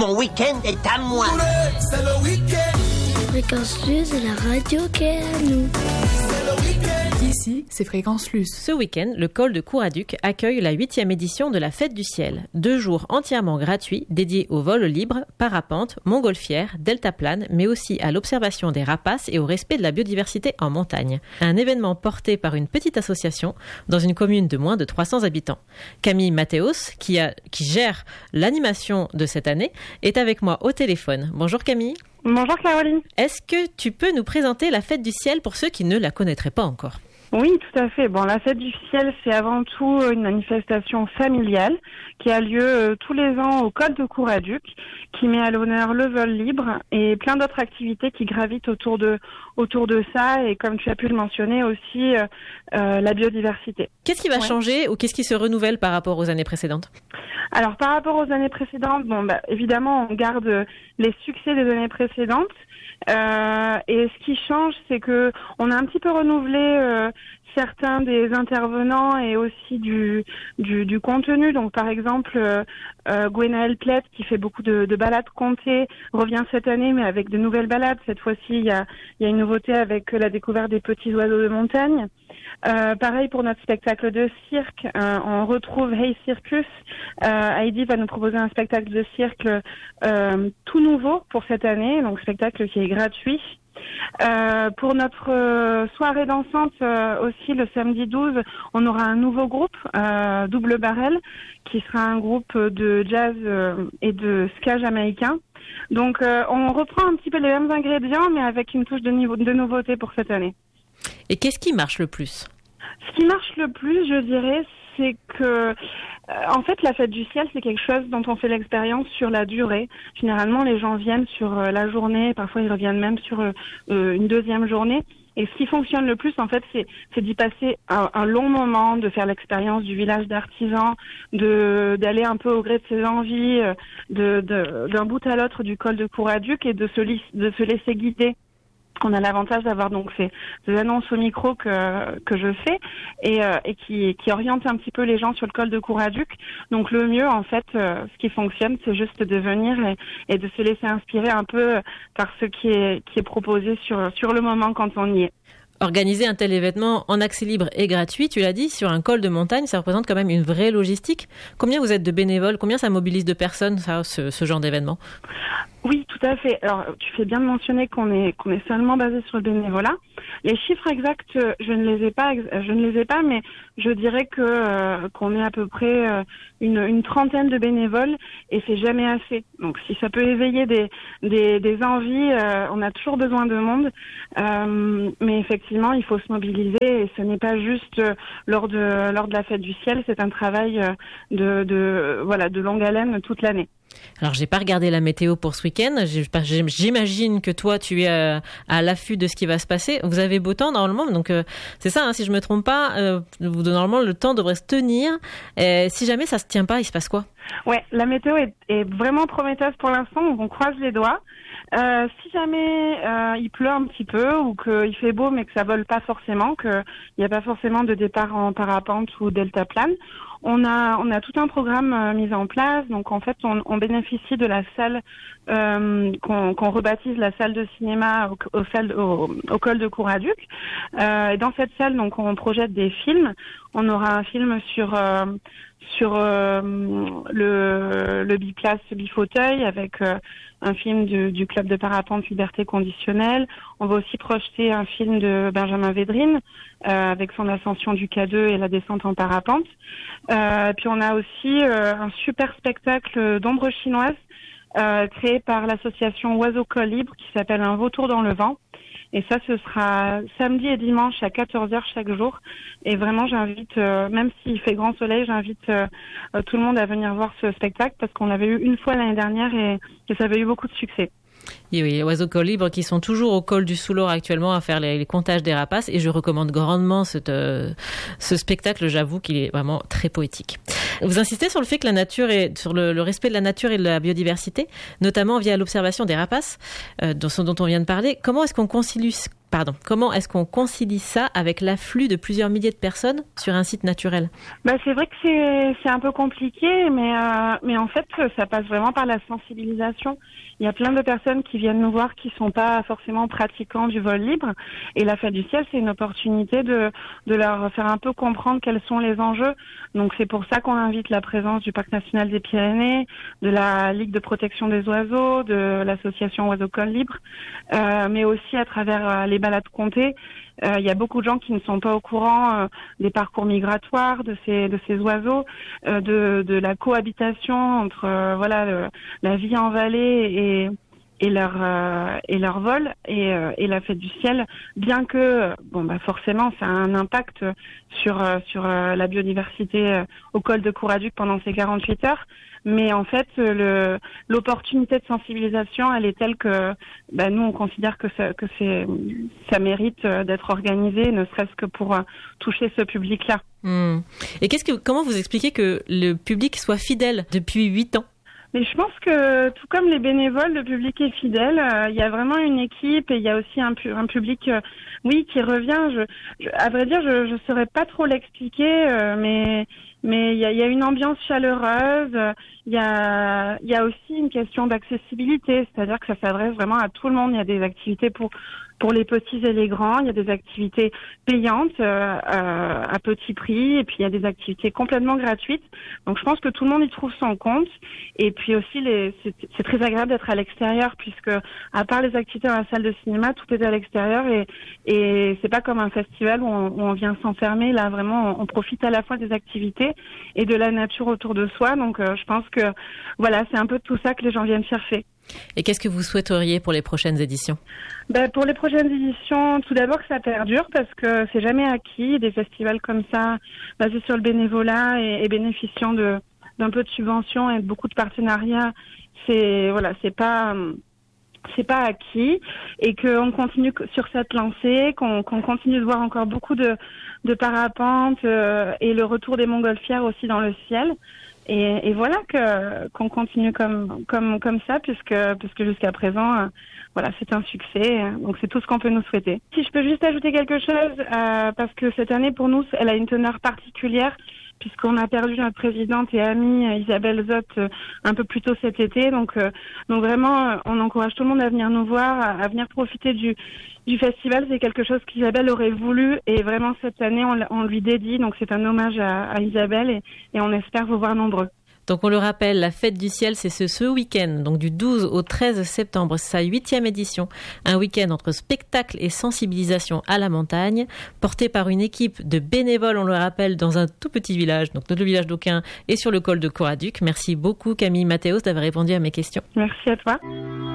Mon week-end est à moi. C'est le week-end. Fréquence Luz et la radio qui est à nous. C'est le week-end. Ici, c'est Fréquence Luz. Ce week-end, le col de Couraduc accueille la 8e édition de la Fête du Ciel. 2 jours entièrement gratuits, dédiés au vol libre, parapente, montgolfière, deltaplane, mais aussi à l'observation des rapaces et au respect de la biodiversité en montagne. Un événement porté par une petite association dans une commune de moins de 300 habitants. Camille Mathéos, qui gère l'animation de cette année, est avec moi au téléphone. Bonjour Camille. Bonjour Caroline. Est-ce que tu peux nous présenter la Fête du Ciel pour ceux qui ne la connaîtraient pas encore ? Oui, tout à fait. Bon, la Fête du Ciel, c'est avant tout une manifestation familiale qui a lieu tous les ans au col de Couraduc, qui met à l'honneur le vol libre et plein d'autres activités qui gravitent autour de ça et, comme tu as pu le mentionner, aussi la biodiversité. Qu'est-ce qui va changer ou qu'est-ce qui se renouvelle par rapport aux années précédentes ? Alors, par rapport aux années précédentes, évidemment, on garde les succès des années précédentes. Et ce qui change, c'est que on a un petit peu renouvelé certains des intervenants et aussi du contenu. Donc, par exemple, Gwenaëlle Plett, qui fait beaucoup de balades comptées, revient cette année, mais avec de nouvelles balades. Cette fois-ci, il y a une nouveauté avec la découverte des petits oiseaux de montagne. Pareil pour notre spectacle de cirque, on retrouve Hey Circus. Heidi va nous proposer un spectacle de cirque tout nouveau pour cette année, donc spectacle qui est gratuit. Pour notre soirée dansante aussi le samedi 12, on aura un nouveau groupe, Double Barrel, qui sera un groupe de jazz et de ska jamaïcain. Donc on reprend un petit peu les mêmes ingrédients, mais avec une touche de nouveauté pour cette année. Et qu'est-ce qui marche le plus ? Ce qui marche le plus, je dirais, c'est que, en fait, la Fête du Ciel, c'est quelque chose dont on fait l'expérience sur la durée. Généralement, les gens viennent sur la journée, parfois ils reviennent même sur une deuxième journée. Et ce qui fonctionne le plus, en fait, c'est d'y passer un long moment, de faire l'expérience du village d'artisans, d'aller un peu au gré de ses envies, d'un bout à l'autre du col de Couraduc et de se laisser guider. On a l'avantage d'avoir donc ces annonces au micro que je fais et qui orientent un petit peu les gens sur le col de Couraduc. Donc le mieux, en fait, ce qui fonctionne, c'est juste de venir et de se laisser inspirer un peu par ce qui est proposé sur le moment quand on y est. Organiser un tel événement en accès libre et gratuit, tu l'as dit, sur un col de montagne, ça représente quand même une vraie logistique. Combien vous êtes de bénévoles ? Combien ça mobilise de personnes, ce genre d'événement ? Oui, tout à fait. Alors, tu fais bien de mentionner qu'on est seulement basé sur le bénévolat. Les chiffres exacts, je ne les ai pas, mais je dirais qu'on est à peu près une trentaine de bénévoles et c'est jamais assez. Donc, si ça peut éveiller des envies, on a toujours besoin de monde, mais effectivement, il faut se mobiliser et ce n'est pas juste lors de la Fête du Ciel, c'est un travail de longue haleine toute l'année. Alors, j'ai pas regardé la météo pour ce week-end. J'imagine que toi, tu es à l'affût de ce qui va se passer. Vous avez beau temps normalement, donc c'est ça. Si je me trompe pas, normalement le temps devrait se tenir. Si jamais ça se tient pas, il se passe quoi ? Ouais, la météo est vraiment prometteuse pour l'instant. Donc on croise les doigts. Si jamais il pleut un petit peu ou qu'il fait beau mais que ça vole pas forcément, qu'il n'y a pas forcément de départ en parapente ou deltaplane, on a tout un programme mis en place. Donc en fait, on bénéficie de la salle qu'on rebaptise la salle de cinéma au col de Couraduc. Et dans cette salle, donc on projette des films. On aura un film sur le biplace bifauteuil avec un film du club de parapente Liberté Conditionnelle. On va aussi projeter un film de Benjamin Védrine avec son ascension du K2 et la descente en parapente. Puis on a aussi un super spectacle d'ombre chinoise créé par l'association Oiseau Col Libre qui s'appelle Un vautour dans le vent. Et ça, ce sera samedi et dimanche à 14h chaque jour. Et vraiment, j'invite, même s'il fait grand soleil, j'invite tout le monde à venir voir ce spectacle parce qu'on l'avait eu une fois l'année dernière et ça avait eu beaucoup de succès. Oui, les oiseaux col libre qui sont toujours au col du Soulor actuellement à faire les comptages des rapaces et je recommande grandement ce spectacle, j'avoue qu'il est vraiment très poétique. Vous insistez sur le fait que la nature sur le respect de la nature et de la biodiversité, notamment via l'observation des rapaces, dont on vient de parler. Comment est-ce qu'on concilie Comment est-ce qu'on concilie ça avec l'afflux de plusieurs milliers de personnes sur un site naturel ? C'est vrai que c'est un peu compliqué, mais en fait, ça passe vraiment par la sensibilisation. Il y a plein de personnes qui viennent nous voir qui sont pas forcément pratiquants du vol libre. Et la Fête du Ciel, c'est une opportunité de leur faire un peu comprendre quels sont les enjeux. Donc c'est pour ça qu'on invite la présence du Parc national des Pyrénées, de la Ligue de protection des oiseaux, de l'association Oiseaux-Cols Libres, mais aussi à travers les balades comptées. Il y a beaucoup de gens qui ne sont pas au courant des parcours migratoires de ces oiseaux, de la cohabitation entre la vie en vallée et leur vol et la Fête du Ciel, bien que forcément ça a un impact sur la biodiversité au col de Couraduc pendant ces 48 heures. Mais en fait, l'opportunité de sensibilisation, elle est telle que nous, on considère que ça mérite d'être organisé, ne serait-ce que pour toucher ce public-là. Et comment vous expliquez que le public soit fidèle depuis 8 ans ? Mais je pense que, tout comme les bénévoles, le public est fidèle. Il y a vraiment une équipe et il y a aussi un public, qui revient. À vrai dire, je saurais pas trop l'expliquer, mais il y a une ambiance chaleureuse. Il y a aussi une question d'accessibilité, c'est-à-dire que ça s'adresse vraiment à tout le monde. Il y a des activités pour les petits et les grands, il y a des activités payantes à petit prix, et puis il y a des activités complètement gratuites. Donc je pense que tout le monde y trouve son compte. Et puis aussi, c'est très agréable d'être à l'extérieur, puisque à part les activités dans la salle de cinéma, tout est à l'extérieur, et c'est pas comme un festival où on vient s'enfermer. Là, vraiment, on profite à la fois des activités et de la nature autour de soi. Donc je pense que c'est un peu tout ça que les gens viennent chercher. Et qu'est-ce que vous souhaiteriez pour les prochaines éditions ? Pour les prochaines éditions, tout d'abord que ça perdure, parce que c'est jamais acquis. Des festivals comme ça, basés sur le bénévolat et bénéficiant d'un peu de subventions et de beaucoup de partenariats, c'est pas acquis, et qu'on continue sur cette lancée, qu'on continue de voir encore beaucoup de parapentes et le retour des montgolfières aussi dans le ciel. Et voilà qu'on continue comme ça, puisque jusqu'à présent, c'est un succès. Donc c'est tout ce qu'on peut nous souhaiter. Si je peux juste ajouter quelque chose, parce que cette année pour nous, elle a une teneur particulière, puisqu'on a perdu notre présidente et amie Isabelle Zott un peu plus tôt cet été. Donc vraiment, on encourage tout le monde à venir nous voir, à venir profiter du festival. C'est quelque chose qu'Isabelle aurait voulu, et vraiment cette année, on lui dédie. Donc c'est un hommage à Isabelle, et on espère vous voir nombreux. Donc on le rappelle, la Fête du Ciel, c'est ce week-end, donc du 12 au 13 septembre, c'est sa 8e édition. Un week-end entre spectacle et sensibilisation à la montagne, porté par une équipe de bénévoles, on le rappelle, dans un tout petit village, donc le village d'Aucun, et sur le col de Couraduc. Merci beaucoup Camille Mathéos d'avoir répondu à mes questions. Merci à toi.